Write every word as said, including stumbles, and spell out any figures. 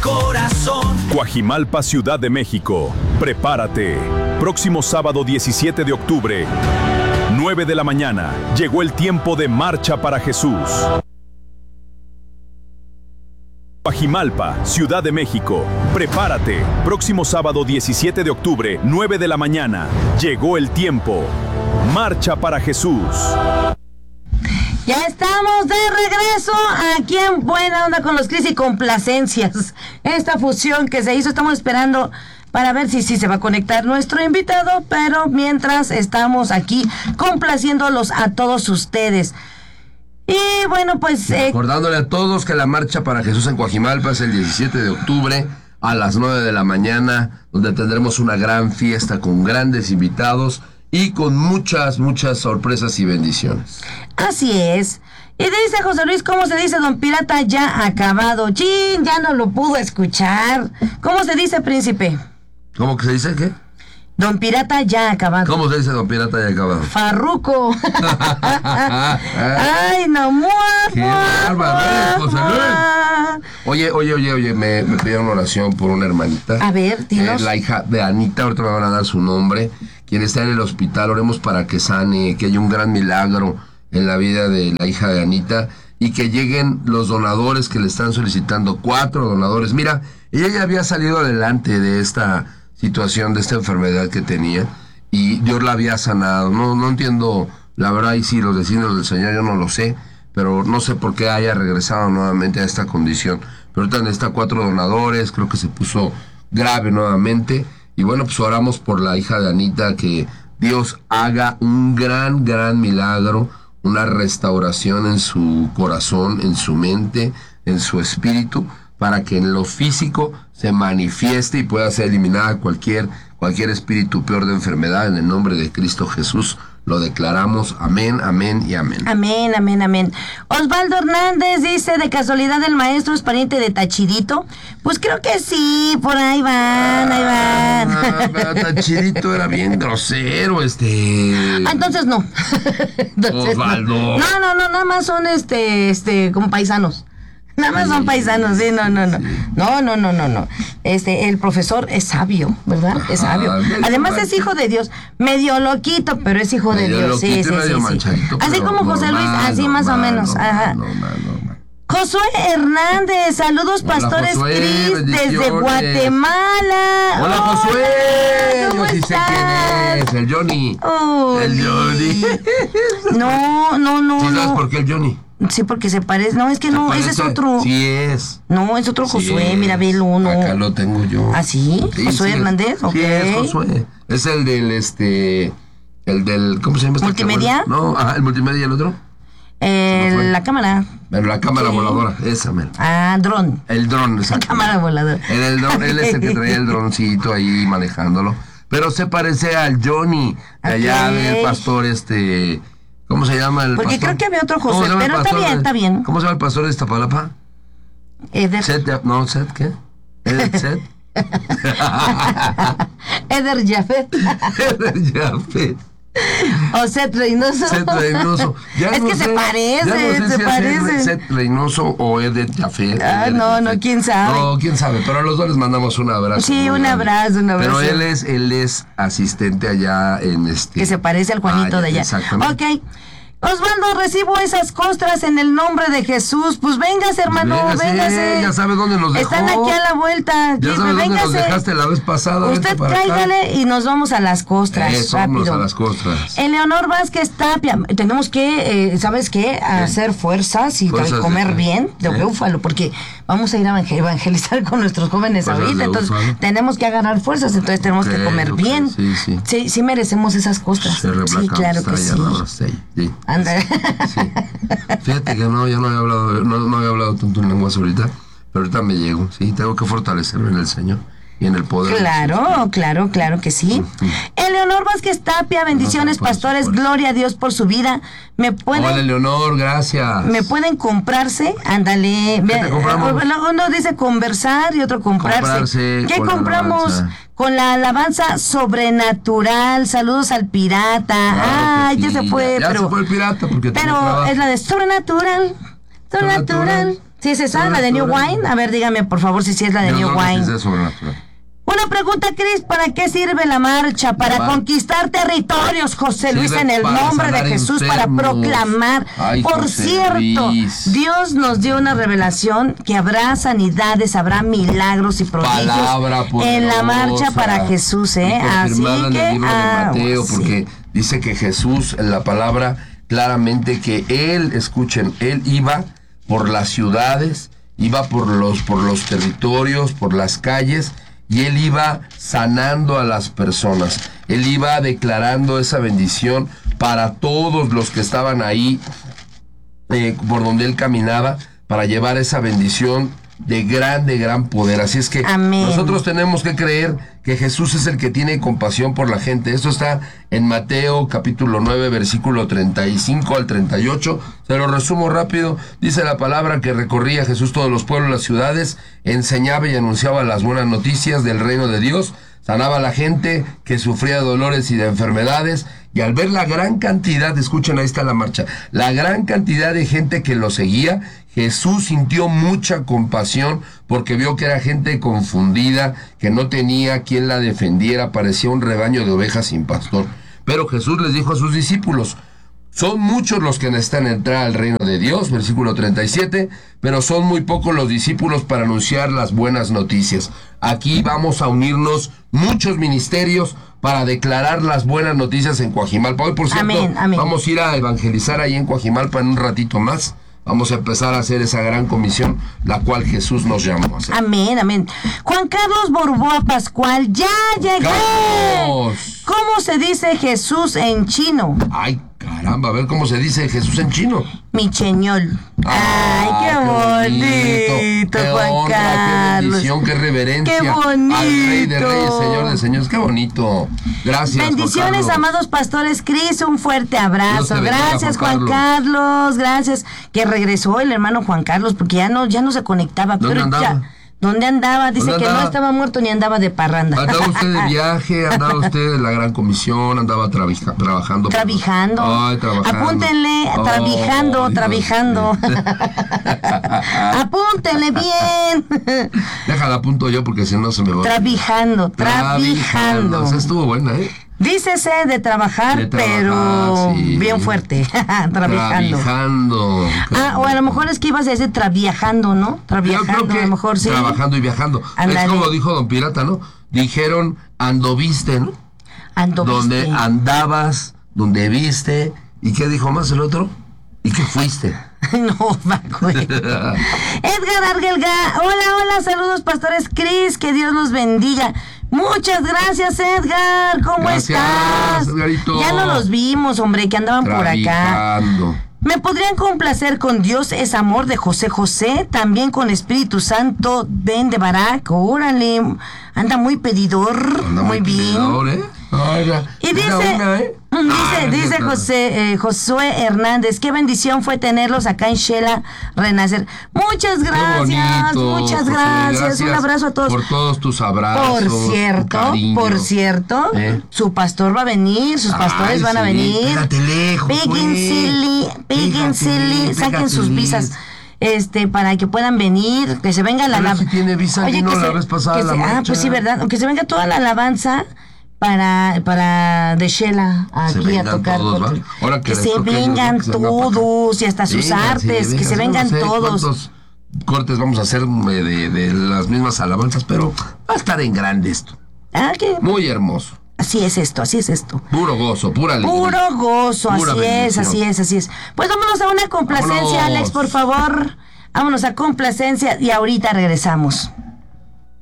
corazón. Coajimalpa, Ciudad de México. Prepárate. Próximo sábado diecisiete de octubre, nueve de la mañana. Llegó el tiempo de Marcha para Jesús. Coajimalpa, Ciudad de México. Prepárate. Próximo sábado diecisiete de octubre, nueve de la mañana. Llegó el tiempo. Marcha para Jesús. Ya estamos de regreso aquí en Buena Onda con los Cris y Complacencias. Esta fusión que se hizo, estamos esperando para ver si, si se va a conectar nuestro invitado, pero mientras estamos aquí complaciéndolos a todos ustedes. Y bueno, pues... Eh, Recordándole a todos que la Marcha para Jesús en Coajimalpa es el diecisiete de octubre a las nueve de la mañana, donde tendremos una gran fiesta con grandes invitados y con muchas, muchas sorpresas y bendiciones. Así es. Y dice José Luis, ¿cómo se dice Don Pirata ya acabado? Chin, ya no lo pudo escuchar. ¿Cómo se dice, príncipe? ¿Cómo que se dice qué? Don Pirata ya acabado. ¿Cómo se dice Don Pirata ya acabado? Farruco. Ay, no, mua, ¡Qué bárbaro, José Luis! Oye, oye, oye, oye, me, me pidieron oración por una hermanita. A ver, dinos. Eh, la hija de Anita, ahorita me van a dar su nombre, quien está en el hospital. Oremos para que sane, que haya un gran milagro en la vida de la hija de Anita y que lleguen los donadores que le están solicitando, cuatro donadores. Mira, ella ya había salido adelante de esta situación, de esta enfermedad que tenía, y Dios la había sanado. No, no entiendo, la verdad, y sí, los designios del Señor yo no lo sé, pero no sé por qué haya regresado nuevamente a esta condición. Pero ahorita necesita cuatro donadores, creo que se puso grave nuevamente, y bueno, pues oramos por la hija de Anita, que Dios haga un gran, gran milagro, una restauración en su corazón, en su mente, en su espíritu, para que en lo físico se manifieste y pueda ser eliminada cualquier, cualquier espíritu peor de enfermedad. En el nombre de Cristo Jesús lo declaramos. Amén, amén y amén. Amén, amén, amén. Osvaldo Hernández dice, ¿de casualidad el maestro es pariente de Tachirito? Pues creo que sí, por ahí van, ahí van. Ah, pero Tachirito era bien grosero, este... Ah, entonces no. Entonces, Osvaldo. No, no, no, nada más son este, este, como paisanos. Nada más son paisanos, sí, no, no, no. No, no, no, no, no. Este, el profesor es sabio, ¿verdad? Es sabio. Además es hijo de Dios. Medio loquito, pero es hijo de Dios. Sí, sí, sí, sí. Así como José Luis, así más o menos. Ajá. Josué Hernández, saludos pastores Cris desde Guatemala. Hola Josué. Yo sí sé quién es, el Johnny. El Johnny. No, no, no, ¿Sí sabes no. por qué el Johnny? Sí, porque se parece. No, es que no, ese es otro. Sí es. No, es otro Josué, sí, mira, velo uno. Acá lo tengo yo. ¿Ah, sí? sí ¿Josué sí, Hernández? Sí, ok. es Josué. Es el del, este, el del, ¿cómo se llama? Este ¿Multimedia? No, ajá, el multimedia y el otro. Eh, la cámara. Pero la cámara Sí. voladora, esa, mera. Ah, dron. El dron, exacto. La cámara voladora. El, el dron, él es el que traía el droncito ahí manejándolo. Pero se parece al Johnny, de allá Ok. del pastor, este... ¿Cómo se llama el Porque pastor? creo que había otro ¿Cómo José, se llama el pero está pastor bien, de- está bien. ¿Cómo se llama el pastor de Iztapalapa? Eder. Seth, no, Seth, ¿qué? ¿Eder Seth? Eder Jafet. Eder Jafet. O Seth Reynoso. Seth Reynoso. Ya Es no que sé, se parece, ya no sé se si es parece. Seth Reynoso o Eder Jafet. Ah, Eder no, Jafet. no, quién sabe. No, quién sabe, pero a los dos les mandamos un abrazo. Sí, muy un grande. abrazo, un abrazo. Pero él es, él es asistente allá en este... Que se parece al Juanito Ah, de allá. Exactamente. Ok. Osvaldo, recibo esas costras en el nombre de Jesús. Pues véngase, hermano, Véngase, véngase. ya sabe dónde nos dejó. Están aquí a la vuelta. Ya Sí, sabes dónde véngase. nos dejaste la vez pasada. Usted vente para acá. tráigale y nos vamos a las costras. Eso, rápido. vámonos a las costras. Eleonor Vázquez Tapia, tenemos que, eh, ¿sabes qué? Hacer fuerzas y Fuerzas comer de- bien de ¿Eh? búfalo, porque vamos a ir a evangel- evangelizar con nuestros jóvenes Fuerzas ahorita, de entonces búfalo. tenemos que agarrar fuerzas, entonces tenemos Ok, que comer ok, bien. sí, sí. sí, sí merecemos esas costras. Se Sí, Black claro Ops, que está sí. allá, no, sí, sí. Anda. Sí. Fíjate que no, yo no había hablado, no, no había hablado tanto en lenguas ahorita, pero ahorita me llego, sí, tengo que fortalecerme en el Señor y en el poder. Claro, claro, claro que sí. Eleonor Vázquez Tapia, bendiciones, Por pastores, supuesto. gloria a Dios por su vida. ¿Me pueden, Hola, Leonor, gracias. ¿Me pueden comprarse? Ándale. ¿Qué te compramos? Uno dice conversar y otro comprarse. Comprarse ¿Qué con la compramos? alabanza. Con la alabanza sobrenatural. Saludos al pirata. Claro Ay, que ya sí, se fue, ya, pero. ya se fue el pirata porque tenía Pero trabajo. es la de sobrenatural. Sobrenatural. Sí, ¿se sabe la de New Wine? A ver, dígame, por favor, si sí es la de Yo New no Wine. sé sobrenatural. Una pregunta, Cris, ¿para qué sirve la marcha? Para La mar- conquistar territorios, José Luis, Sirve en el para nombre de sanar Jesús, enfermos. para proclamar. Ay, Por José cierto, Luis. Dios nos dio una revelación que habrá sanidades, habrá milagros y prodigios Palabra en la poderosa. marcha para Jesús, ¿eh? Y Así confirmada en que, el libro de ah, Mateo, sí. porque dice que Jesús, en la palabra, claramente que él, escuchen, él iba por las ciudades, iba por los, por los territorios, por las calles, y él iba sanando a las personas. Él iba declarando esa bendición para todos los que estaban ahí, eh, por donde él caminaba, para llevar esa bendición de gran, de gran poder. Así es que Amén. nosotros tenemos que creer que Jesús es el que tiene compasión por la gente. Esto está en Mateo capítulo nueve, versículo treinta y cinco al treinta y ocho. Se lo resumo rápido. Dice la palabra que recorría Jesús todos los pueblos, las ciudades, enseñaba y anunciaba las buenas noticias del reino de Dios, sanaba a la gente que sufría de dolores y de enfermedades, y al ver la gran cantidad, escuchen, ahí está la marcha, la gran cantidad de gente que lo seguía, Jesús sintió mucha compasión porque vio que era gente confundida, que no tenía quien la defendiera, parecía un rebaño de ovejas sin pastor. Pero Jesús les dijo a sus discípulos: son muchos los que necesitan entrar al reino de Dios, versículo treinta y siete, pero son muy pocos los discípulos para anunciar las buenas noticias. Aquí vamos a unirnos muchos ministerios para declarar las buenas noticias en Coajimalpa. Hoy, por cierto, Amén, amén. vamos a ir a evangelizar ahí en Coajimalpa en un ratito más. Vamos a empezar a hacer esa gran comisión, la cual Jesús nos llamó a hacer. Amén, amén. Juan Carlos Borboa Pascual, ya llegué. ¡Carlos! ¿Cómo se dice Jesús en chino? Ay, caramba, a ver cómo se dice Jesús en chino. Micheñol. Ah, Ay, qué bonito, qué Juan honra, qué Carlos. bendición, qué reverencia. Qué bonito. Al Rey de Reyes, Señor de Señores, qué bonito. Gracias, Bendiciones, Juan Carlos. amados pastores Cris, un fuerte Dios abrazo. te bendiga, Gracias, Juan Juan Carlos. Gracias. Que regresó el hermano Juan Carlos, porque ya no, ya no se conectaba. ¿Dónde pero andaba? ya. ¿Dónde andaba? Dice ¿Dónde que andaba? no estaba muerto ni andaba de parranda. Andaba usted de viaje, andaba usted en la gran comisión, andaba trabija- trabajando. Trabajando. Ay, trabajando. Apúntenle, trabajando, Ay, trabajando. Apúntenle bien. Déjala a punto yo porque si no se me va. Trabajando, trabajando. O sea, estuvo buena, ¿eh? Dícese de trabajar, De trabajar, pero sí. bien fuerte. Trabajando. Trabajando. Ah, o a lo mejor es que ibas a decir trabajando, ¿no? Yo Trabajando, creo que a lo mejor sí. trabajando y viajando. Ándale. Es como dijo Don Pirata, ¿no? Dijeron, andoviste, ¿no? Ando Donde viste. andabas, donde viste. ¿Y qué dijo más el otro? ¿Y qué fuiste? No, Paco. Edgar Argelga. Hola, hola, saludos, pastores Cris. Que Dios los bendiga. Muchas gracias, Edgar. ¿Cómo Gracias, estás? Edgarito. Ya no los vimos, hombre, que andaban por acá. Trabajando. ¿Me podrían complacer con Dios es amor de José José? También con Espíritu Santo, ven de Barak. Órale, anda muy pedidor. Anda muy bien. pedidor, ¿eh? Oiga, Y deja dice, una, ¿eh? dice, Ah, dice neta. José, eh, Josué Hernández, qué bendición fue tenerlos acá en Shela Renacer. Muchas Qué gracias, bonito, muchas José, gracias. Un abrazo a todos. Por todos tus abrazos. Por tu cierto, cariño. por cierto, ¿Eh? su pastor va a venir, sus pastores Ay, van a sí, venir. pégate lejos, Peguen güey. silly, peguen Pégate, silly, saquen pégate. sus visas. Este, para que puedan venir, que se venga la Pero alabanza. si tiene visa, vino la vez pasada que la se- ah, marcha. pues sí, verdad, que se venga toda la alabanza para, para de Shela Se aquí a vengan tocar. todos, con- ¿va? Ahora que que les se toque a ellos, ¿no? vengan Que se vengan para acá. todos y hasta sus Vénganse, artes, que se vénganse. vengan No sé todos. cuántos cortes vamos a hacer de, de- de las mismas alabanzas, pero va a estar en grande esto. Ah, que Muy hermoso. así es esto, así es esto. Puro gozo, pura alegría. Puro gozo, Pura así es, bendición. así es, así es. Pues vámonos a una complacencia, Vámonos. Alex, por favor. Vámonos a complacencia y ahorita regresamos.